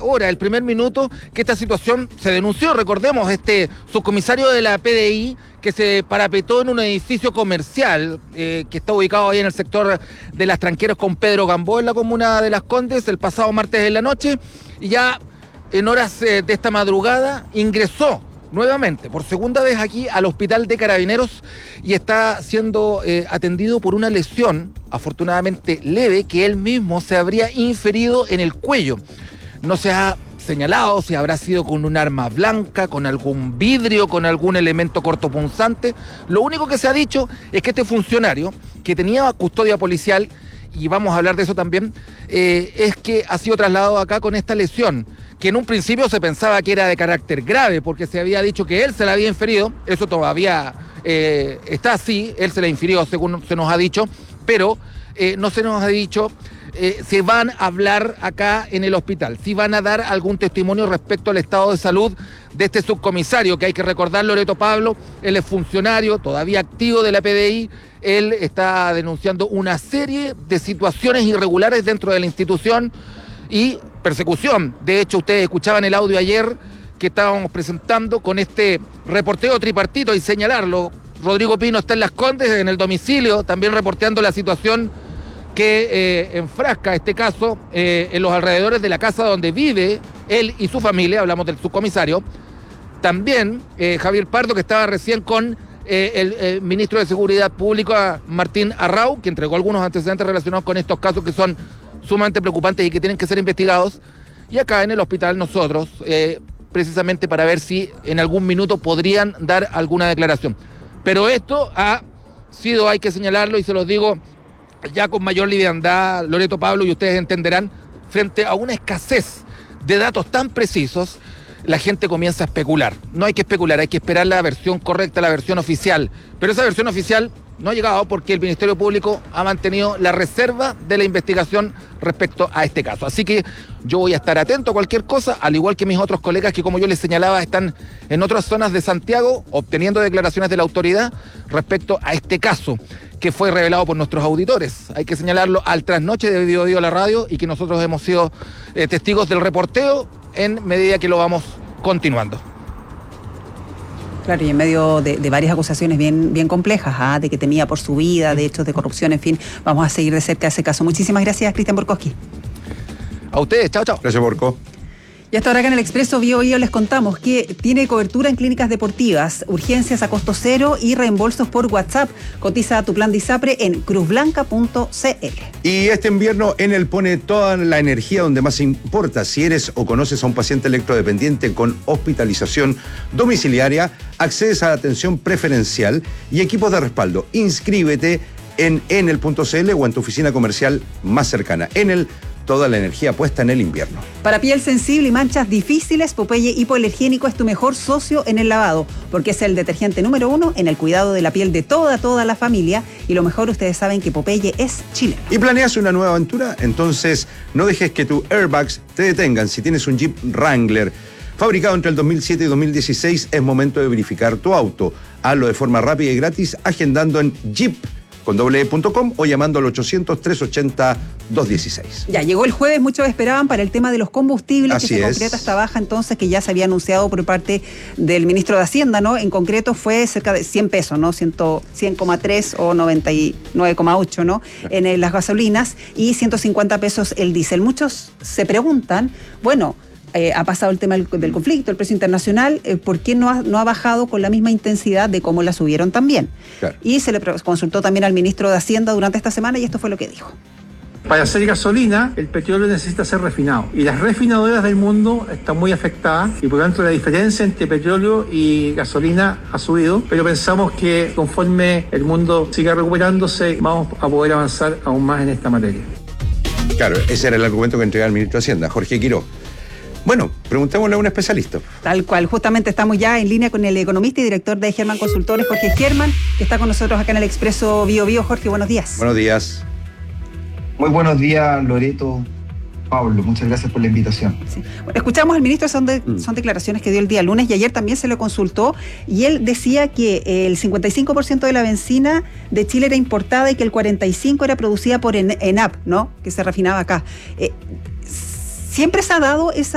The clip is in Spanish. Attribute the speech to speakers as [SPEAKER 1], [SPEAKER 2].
[SPEAKER 1] hora, el primer minuto, que esta situación se denunció. Recordemos, este subcomisario de la PDI que se parapetó en un edificio comercial que está ubicado ahí en el sector de Las Tranqueras con Pedro Gambó, en la comuna de Las Condes, el pasado martes en la noche, y ya en horas de esta madrugada ingresó nuevamente, por segunda vez aquí, al hospital de Carabineros y está siendo atendido por una lesión, afortunadamente leve, que él mismo se habría inferido en el cuello. No se ha señalado si habrá sido con un arma blanca, con algún vidrio, con algún elemento cortopunzante. Lo único que se ha dicho es que este funcionario, que tenía custodia policial, y vamos a hablar de eso también, es que ha sido trasladado acá con esta lesión, que en un principio se pensaba que era de carácter grave, porque se había dicho que él se la había inferido. Eso todavía está así, él se la infirió según se nos ha dicho, pero no se nos ha dicho si van a hablar acá en el hospital, si van a dar algún testimonio respecto al estado de salud de este subcomisario, que hay que recordar, Loreto Pablo, él es funcionario, todavía activo de la PDI, él está denunciando una serie de situaciones irregulares dentro de la institución y persecución. De hecho, ustedes escuchaban el audio ayer que estábamos presentando con este reporteo tripartito, y señalarlo, Rodrigo Pino está en Las Condes, en el domicilio, también reporteando la situación que enfrasca este caso en los alrededores de la casa donde vive él y su familia, hablamos del subcomisario. También Javier Pardo, que estaba recién con el ministro de Seguridad Pública, Martín Arrau, que entregó algunos antecedentes relacionados con estos casos que son sumamente preocupantes y que tienen que ser investigados. Y acá en el hospital nosotros, precisamente para ver si en algún minuto podrían dar alguna declaración. Pero esto ha sido, hay que señalarlo, y se los digo ya con mayor liviandad, Loreto Pablo, y ustedes entenderán, frente a una escasez de datos tan precisos, la gente comienza a especular. No hay que especular, hay que esperar la versión correcta, la versión oficial. Pero esa versión oficial no ha llegado porque el Ministerio Público ha mantenido la reserva de la investigación respecto a este caso. Así que yo voy a estar atento a cualquier cosa, al igual que mis otros colegas que, como yo les señalaba, están en otras zonas de Santiago obteniendo declaraciones de la autoridad respecto a este caso que fue revelado por nuestros auditores. Hay que señalarlo, al trasnoche de Bio Bio la radio, y que nosotros hemos sido testigos del reporteo en medida que lo vamos continuando.
[SPEAKER 2] Claro, y en medio de varias acusaciones bien complejas, de que temía por su vida, de hechos de corrupción, en fin, vamos a seguir de cerca ese caso. Muchísimas gracias, Cristian Borkowski.
[SPEAKER 1] A ustedes, chao, chao.
[SPEAKER 3] Gracias, Borco.
[SPEAKER 2] Y hasta ahora acá en el Expreso Bio Bio les contamos que tiene cobertura en clínicas deportivas, urgencias a costo cero y reembolsos por WhatsApp. Cotiza tu plan de ISAPRE en cruzblanca.cl.
[SPEAKER 3] Y este invierno Enel pone toda la energía donde más importa. Si eres o conoces a un paciente electrodependiente con hospitalización domiciliaria, accedes a la atención preferencial y equipos de respaldo. Inscríbete en enel.cl o en tu oficina comercial más cercana. Enel, toda la energía puesta en el invierno.
[SPEAKER 2] Para piel sensible y manchas difíciles, Popeye Hipoalergénico es tu mejor socio en el lavado, porque es el detergente número 1 en el cuidado de la piel de toda la familia. Y lo mejor, ustedes saben que Popeye es chileno.
[SPEAKER 3] ¿Y planeas una nueva aventura? Entonces no dejes que tus airbags te detengan. Si tienes un Jeep Wrangler fabricado entre el 2007 y 2016, es momento de verificar tu auto. Hazlo de forma rápida y gratis agendando en jeep.com o llamando al 800-380-216.
[SPEAKER 2] Ya llegó el jueves, muchos esperaban para el tema de los combustibles.
[SPEAKER 3] Así
[SPEAKER 2] que se
[SPEAKER 3] es.
[SPEAKER 2] concreta esta baja entonces, que ya se había anunciado por parte del ministro de Hacienda, ¿no? En concreto fue cerca de 100 pesos, ¿no? 100,3 o 99,8, ¿no? En las gasolinas, y 150 pesos el diésel. Muchos se preguntan, bueno, ha pasado el tema del conflicto, el precio internacional, ¿por qué no ha bajado con la misma intensidad de cómo la subieron también?
[SPEAKER 3] Claro.
[SPEAKER 2] Y se le consultó también al ministro de Hacienda durante esta semana, y esto fue lo que dijo.
[SPEAKER 4] Para hacer gasolina, el petróleo necesita ser refinado. Y las refinadoras del mundo están muy afectadas, y por lo tanto la diferencia entre petróleo y gasolina ha subido. Pero pensamos que conforme el mundo siga recuperándose, vamos a poder avanzar aún más en esta materia.
[SPEAKER 3] Claro, ese era el argumento que entregaba el ministro de Hacienda, Jorge Quiró. Bueno, preguntémosle a un especialista.
[SPEAKER 2] Tal cual, justamente estamos ya en línea con el economista y director de Germán Consultores, Jorge Germán, que está con nosotros acá en el Expreso Bio Bio. Jorge, buenos días.
[SPEAKER 3] Buenos días.
[SPEAKER 5] Muy buenos días, Loreto, Pablo, muchas gracias por la invitación.
[SPEAKER 2] Sí. Bueno, escuchamos al ministro, son declaraciones que dio el día lunes, y ayer también se le consultó, y él decía que el 55% de la benzina de Chile era importada y que el 45% era producida por ENAP, ¿no? Que se refinaba acá. ¿Siempre se ha dado esa